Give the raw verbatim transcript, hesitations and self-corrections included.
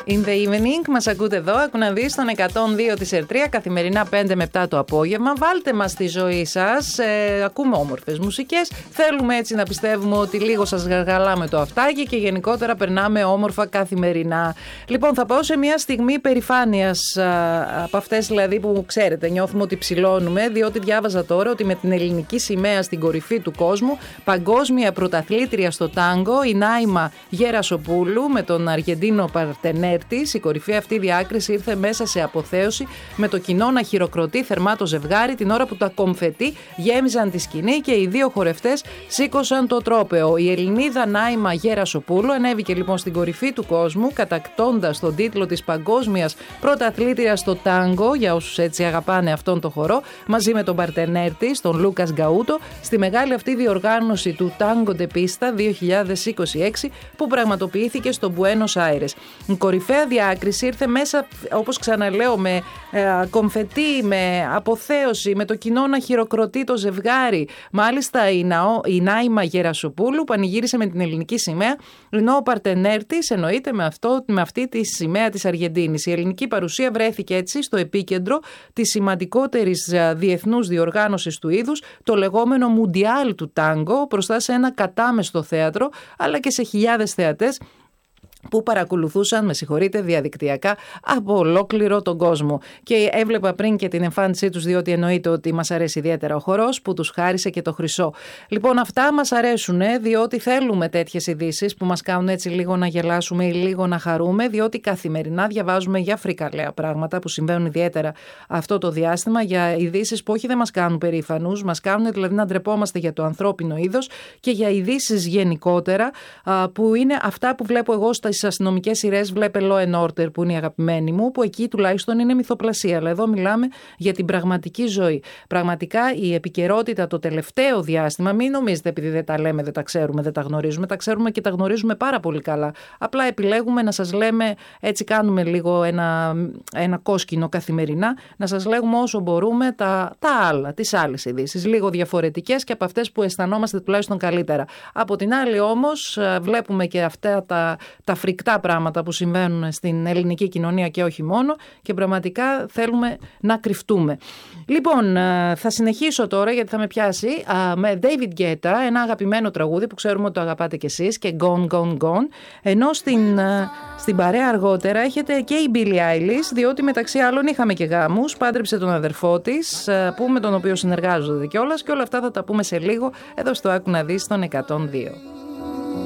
In the evening, μας ακούτε εδώ, ακού να δεις στον εκατόν δύο της Ερτρία, καθημερινά πέντε με επτά το απόγευμα. Βάλτε μας στη ζωή σας, ε, ακούμε όμορφες μουσικές. Θέλουμε έτσι να πιστεύουμε ότι λίγο σας γαργαλάμε το αυτάκι και γενικότερα περνάμε όμορφα καθημερινά. Λοιπόν, θα πάω σε μια στιγμή περηφάνειας, από αυτές δηλαδή που ξέρετε, νιώθουμε ότι ψηλώνουμε, διότι διάβαζα τώρα ότι με την ελληνική σημαία στην κορυφή του κόσμου, παγκόσμια πρωταθλήτρια στο τάγκο, η Νάιμα Γερασοπούλου με τον Αργεντίνο παρτενέρ της, η κορυφή αυτή διάκριση ήρθε μέσα σε αποθέωση με το κοινό να χειροκροτεί θερμά το ζευγάρι την ώρα που τα κομφετί γέμιζαν τη σκηνή και οι δύο χορευτές σήκωσαν το τρόπαιο. Η Ελληνίδα Νάιμα Γερασοπούλου ανέβηκε λοιπόν στην κορυφή του κόσμου, κατακτώντας τον τίτλο της παγκόσμιας πρωταθλήτριας στο τάγκο, για όσους έτσι αγαπάνε αυτόν το χορό, μαζί με τον παρτενέρ της, τον Λούκας Γκαούτο, στη μεγάλη αυτή διοργάνωση του Tango de Pista δύο χιλιάδες είκοσι έξι που πραγματοποιήθηκε στο Μπουένος Άιρες. Η κορυφαία διάκριση ήρθε μέσα, όπως ξαναλέω, με ε, κομφετί, με αποθέωση, με το κοινό να χειροκροτεί το ζευγάρι. Μάλιστα η, Ναό, η Νάιμα Γερασοπούλου πανηγύρισε με την ελληνική σημαία, ενώ ο παρτενέρ της εννοείται με, αυτό, με αυτή τη σημαία της Αργεντίνης. Η ελληνική παρουσία βρέθηκε έτσι στο επίκεντρο της σημαντικότερης διεθνούς διοργάνωσης του είδους, το λεγόμενο Μουντιάλ του Τάγκο, μπροστά σε ένα κατάμεστο θέατρο, αλλά και σε χιλιάδες θεατές που παρακολουθούσαν, με συγχωρείτε, διαδικτυακά από ολόκληρο τον κόσμο. Και έβλεπα πριν και την εμφάνισή τους, διότι εννοείται ότι μας αρέσει ιδιαίτερα ο χορός που τους χάρισε και το χρυσό. Λοιπόν, αυτά μας αρέσουν, διότι θέλουμε τέτοιες ειδήσεις που μας κάνουν έτσι λίγο να γελάσουμε ή λίγο να χαρούμε, διότι καθημερινά διαβάζουμε για φρικαλέα πράγματα που συμβαίνουν ιδιαίτερα αυτό το διάστημα, για ειδήσεις που όχι δεν μας κάνουν περήφανους, μας κάνουν δηλαδή να ντρεπόμαστε για το ανθρώπινο είδος και για ειδήσεις γενικότερα, που είναι αυτά που βλέπω εγώ στα στις αστυνομικές σειρές, βλέπε Law and Order που είναι η αγαπημένη μου, που εκεί τουλάχιστον είναι μυθοπλασία, αλλά εδώ μιλάμε για την πραγματική ζωή. Πραγματικά η επικαιρότητα το τελευταίο διάστημα, μην νομίζετε επειδή δεν τα λέμε, δεν τα ξέρουμε, δεν τα γνωρίζουμε, τα ξέρουμε και τα γνωρίζουμε πάρα πολύ καλά. Απλά επιλέγουμε να σας λέμε, έτσι κάνουμε λίγο ένα, ένα κόσκινο καθημερινά, να σας λέγουμε όσο μπορούμε τα, τα άλλα, τις άλλες ειδήσεις, λίγο διαφορετικές και από αυτές που αισθανόμαστε τουλάχιστον καλύτερα. Από την άλλη όμως βλέπουμε και αυτά τα, τα φρικτά πράγματα που συμβαίνουν στην ελληνική κοινωνία και όχι μόνο, και πραγματικά θέλουμε να κρυφτούμε. Λοιπόν, θα συνεχίσω τώρα γιατί θα με πιάσει με David Guetta, ένα αγαπημένο τραγούδι που ξέρουμε ότι το αγαπάτε κι εσείς, και Gone, Gone, Gone, ενώ στην, στην παρέα αργότερα έχετε και η Billie Eilish, διότι μεταξύ άλλων είχαμε και γάμους, πάντρεψε τον αδερφό της, που με τον οποίο συνεργάζονται κιόλας, και όλα αυτά θα τα πούμε σε λίγο εδώ στο Άκου να δεις στον εκατόν δύο.